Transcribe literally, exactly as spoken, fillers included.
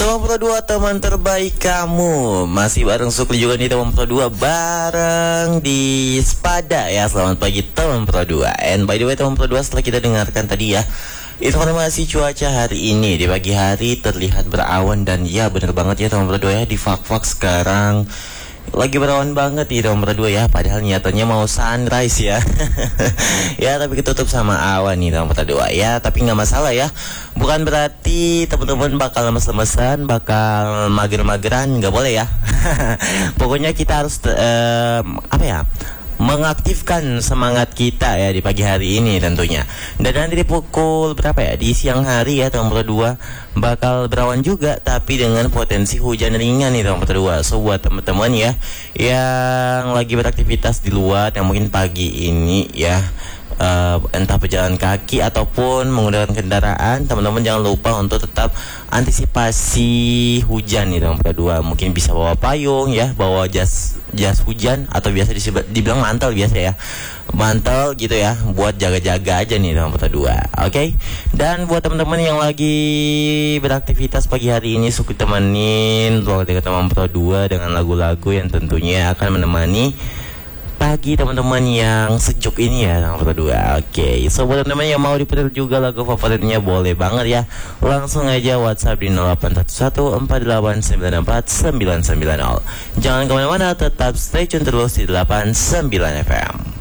Teman Pro dua, teman terbaik kamu. Masih bareng Sukli juga nih teman Pro dua, bareng di Spada ya. Selamat pagi teman Pro dua. And by the way teman Pro dua, setelah kita dengarkan tadi ya informasi cuaca hari ini, di pagi hari terlihat berawan. Dan ya bener banget ya teman Pro dua ya, di Fak-Fak sekarang lagi berawan banget di teman Pro dua ya. Padahal nyatanya mau sunrise ya. Ya tapi ketutup sama awan nih teman Pro dua ya. Tapi nggak masalah ya. Bukan berarti teman-teman bakal lemes-lemesan, bakal mager-mageran, nggak boleh ya. Pokoknya kita harus uh, apa ya, mengaktifkan semangat kita ya di pagi hari ini tentunya. Dan nanti di pukul berapa ya, di siang hari ya teman Pro dua, bakal berawan juga tapi dengan potensi hujan ringan nih teman Pro dua. So buat teman-teman ya yang lagi beraktivitas di luar, yang mungkin pagi ini ya Uh, entah berjalan kaki ataupun menggunakan kendaraan, teman-teman jangan lupa untuk tetap antisipasi hujan nih teman Pro dua. Mungkin bisa bawa payung ya, bawa jas jas hujan atau biasa disebut, dibilang mantel biasa ya, mantel gitu ya, buat jaga-jaga aja nih teman Pro dua. Oke, okay? Dan buat teman-teman yang lagi beraktivitas pagi hari ini, suka temenin keluarga teman Pro dua dengan lagu-lagu yang tentunya akan menemani pagi teman-teman yang sejuk ini ya teman Pro dua. Oke, okay. So buat teman-teman yang mau diputar juga lagu favoritnya, boleh banget ya. Langsung aja WhatsApp di nol delapan satu satu empat delapan sembilan empat sembilan sembilan nol. Jangan kemana-mana, tetap stay tune terus di delapan puluh sembilan F M.